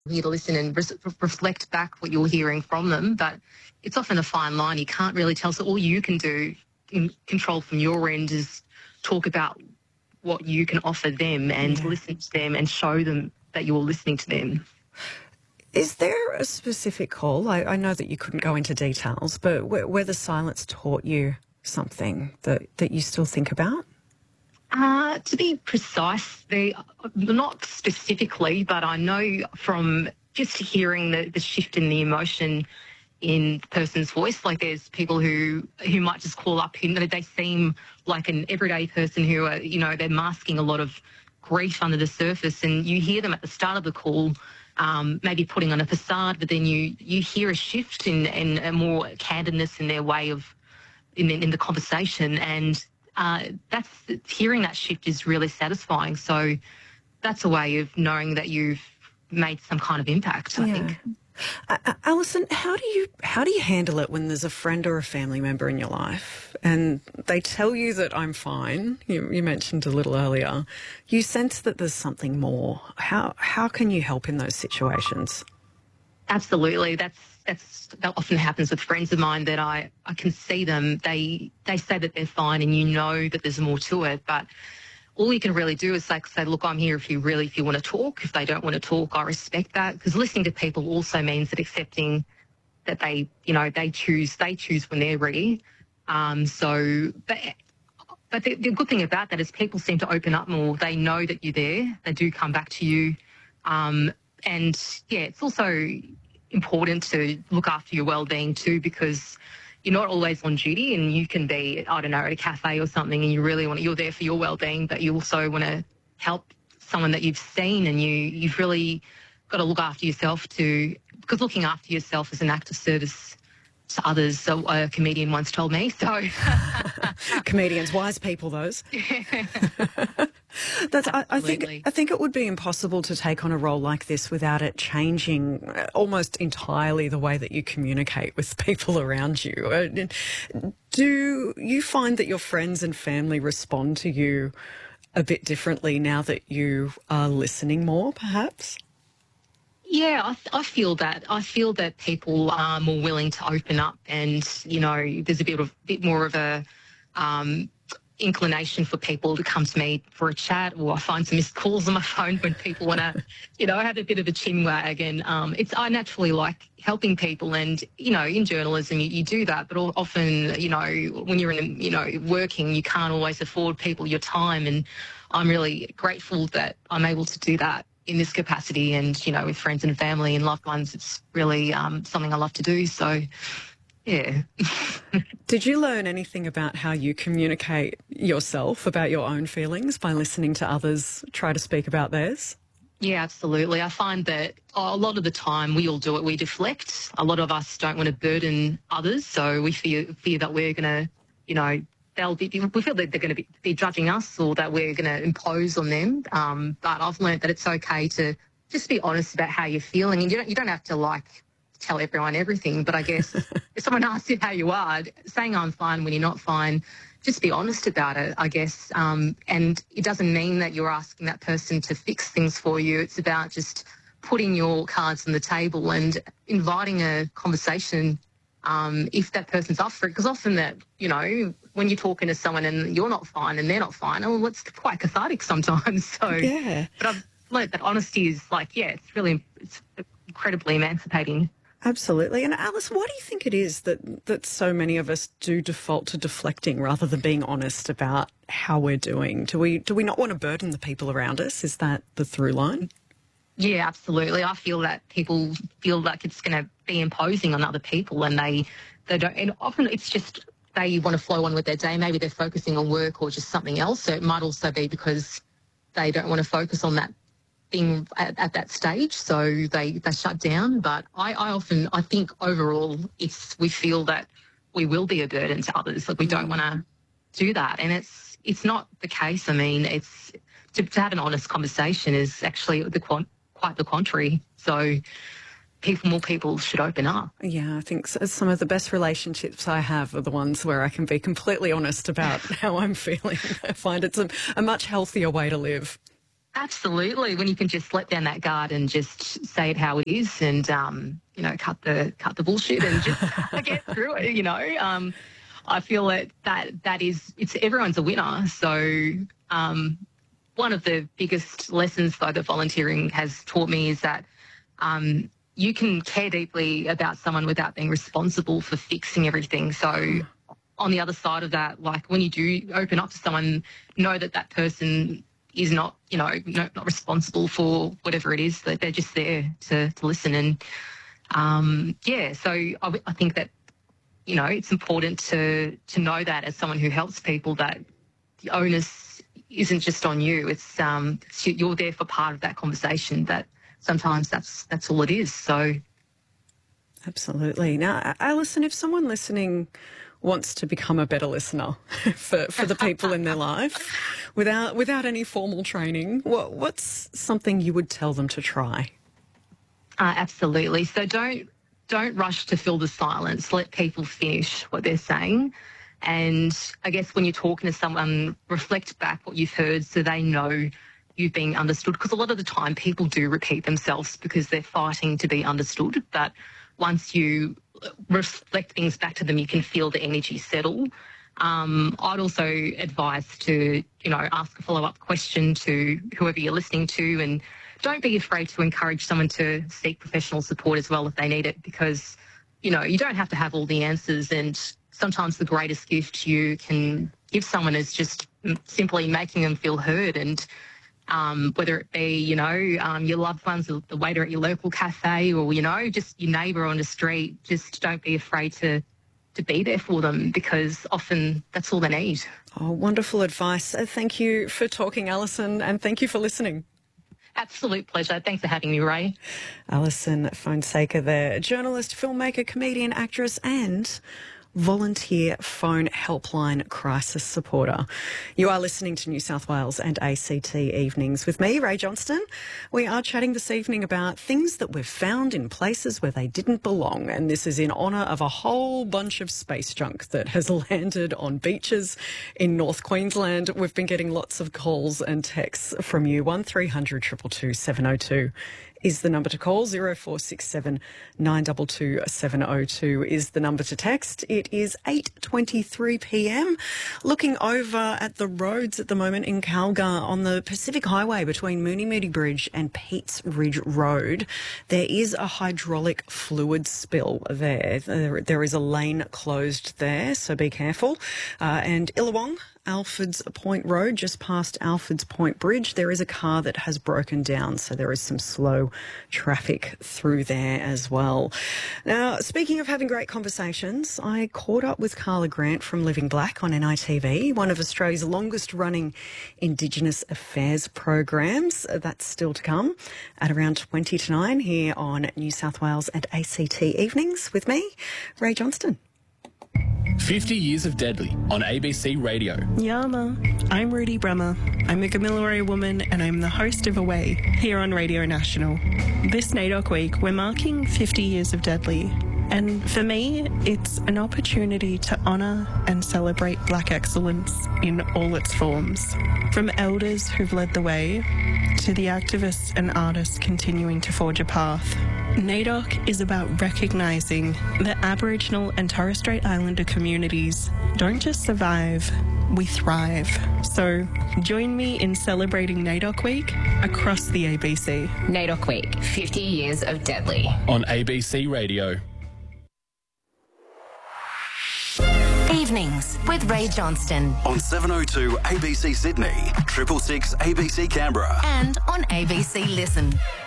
here to listen and reflect back what you're hearing from them. But it's often a fine line. You can't really tell. So all you can do in control from your end is talk about what you can offer them and listen to them and show them that you're listening to them. Is there a specific call? I know that you couldn't go into details, but where the silence taught you something that you still think about? To be precise, not specifically, but I know from just hearing the shift in the emotion in the person's voice. Like there's people who might just call up, they seem like an everyday person who are, they're masking a lot of grief under the surface, and you hear them at the start of the call maybe putting on a facade, but then you hear a shift in a more candidness in their way of in the conversation, and that's hearing that shift is really satisfying. So that's a way of knowing that you've made some kind of impact, I think. Alison, how do you handle it when there's a friend or a family member in your life and they tell you that I'm fine? You mentioned a little earlier. You sense that there's something more. How can you help in those situations? Absolutely. That often happens with friends of mine that I can see them. They say that they're fine and you know that there's more to it, but all you can really do is say, look, I'm here if you want to talk. If they don't want to talk, I respect that, because listening to people also means that accepting that they choose when they're ready. But the good thing about that is people seem to open up more. They know that you're there. They do come back to you. It's also important to look after your well-being too, because you're not always on duty, and you can be, I don't know, at a cafe or something, and you're there for your well-being, but you also want to help someone that you've seen, and you've really got to look after yourself too, because looking after yourself is an act of service to others. So a comedian once told me. So comedians, wise people, those. I think it would be impossible to take on a role like this without it changing almost entirely the way that you communicate with people around you. Do you find that your friends and family respond to you a bit differently now that you are listening more, perhaps? Yeah, I feel that. I feel that people are more willing to open up, and there's a bit more of a inclination for people to come to me for a chat, or I find some missed calls on my phone when people want to, have a bit of a chin wag. And I naturally like helping people, and in journalism you do that, but often when you're working, you can't always afford people your time, and I'm really grateful that I'm able to do that in this capacity, and with friends and family and loved ones. It's really something I love to do. So yeah. Did you learn anything about how you communicate yourself, about your own feelings, by listening to others try to speak about theirs? Yeah, absolutely. I find that a lot of the time we all do it. We deflect. A lot of us don't want to burden others, so we fear that we're going to, we feel that they're going to be judging us, or that we're going to impose on them. But I've learned that it's okay to just be honest about how you're feeling, and you don't have to tell everyone everything. But I guess if someone asks you how you are, saying I'm fine when you're not fine, just be honest about it, I guess. And it doesn't mean that you're asking that person to fix things for you. It's about just putting your cards on the table and inviting a conversation if that person's up for it. Because often that, when you're talking to someone and you're not fine and they're not fine, it's quite cathartic sometimes. So, yeah. But I've learned that honesty is it's incredibly emancipating. Absolutely. And Alice, why do you think it is that so many of us do default to deflecting rather than being honest about how we're doing? Do we not want to burden the people around us? Is that the through line? Yeah, absolutely. I feel that people feel like it's going to be imposing on other people, and they don't. And often it's just they want to flow on with their day. Maybe they're focusing on work or just something else. So it might also be because they don't want to focus on that thing at that stage, so they shut down. But I think overall we feel that we will be a burden to others. Like we don't want to do that, and it's not the case. I mean, it's to have an honest conversation is actually quite the contrary. So more people should open up. Yeah, I think some of the best relationships I have are the ones where I can be completely honest about how I'm feeling. I find it's a much healthier way to live. Absolutely. When you can just let down that guard and just say it how it is, and cut the bullshit and just get through it. I feel that is, it's everyone's a winner. So one of the biggest lessons though that volunteering has taught me is that you can care deeply about someone without being responsible for fixing everything. So on the other side of that, like when you do open up to someone, know that person is not responsible for whatever it is, that they're just there to listen. And so I think that, it's important to know that as someone who helps people, that the onus isn't just on you. It's you're there for part of that conversation, that sometimes that's all it is. So absolutely. Now, Alison, if someone listening wants to become a better listener for the people in their life without any formal training, what's something you would tell them to try? Absolutely. So don't rush to fill the silence. Let people finish what they're saying. And I guess when you're talking to someone, reflect back what you've heard so they know you've been understood. Because a lot of the time people do repeat themselves because they're fighting to be understood. But once you reflect things back to them, you can feel the energy settle. I'd also advise to, ask a follow-up question to whoever you're listening to, and don't be afraid to encourage someone to seek professional support as well if they need it, because, you don't have to have all the answers, and sometimes the greatest gift you can give someone is just simply making them feel heard. And whether it be, your loved ones, the waiter at your local cafe, or, just your neighbour on the street, just don't be afraid to be there for them, because often that's all they need. Oh, wonderful advice. Thank you for talking, Alison, and thank you for listening. Absolute pleasure. Thanks for having me, Ray. Alison Fonseca there, journalist, filmmaker, comedian, actress and volunteer phone helpline crisis supporter. You are listening to New South Wales and ACT Evenings with me, Ray Johnston. We are chatting this evening about things that we've found in places where they didn't belong, and this is in honour of a whole bunch of space junk that has landed on beaches in North Queensland. We've been getting lots of calls and texts from you. 1300 222 702 is the number to call. 0467 922 702 is the number to text. It is 8:23 p.m. Looking over at the roads at the moment in Calgar on the Pacific Highway between Mooney Moody Bridge and Peats Ridge Road, there is a hydraulic fluid spill there. There is a lane closed there, so be careful. And Illawong, Alfords Point Road, just past Alfords Point Bridge, there is a car that has broken down, so there is some slow traffic through there as well. Now, speaking of having great conversations, I caught up with Carla Grant from Living Black on NITV, one of Australia's longest running Indigenous affairs programs. That's still to come at around 20 to 9 here on New South Wales and ACT Evenings with me, Ray Johnston. 50 Years of Deadly on ABC Radio. Yama, I'm Rudy Bremer. I'm a Gamilaroi woman and I'm the host of Away here on Radio National. This NAIDOC week, we're marking 50 Years of Deadly. And for me, it's an opportunity to honour and celebrate Black excellence in all its forms. From elders who've led the way to the activists and artists continuing to forge a path. NAIDOC is about recognising that Aboriginal and Torres Strait Islander communities don't just survive, we thrive. So join me in celebrating NAIDOC Week across the ABC. NAIDOC Week, 50 Years of Deadly. On ABC Radio. Evenings with Ray Johnston. On 702 ABC Sydney, 666 ABC Canberra. And on ABC Listen.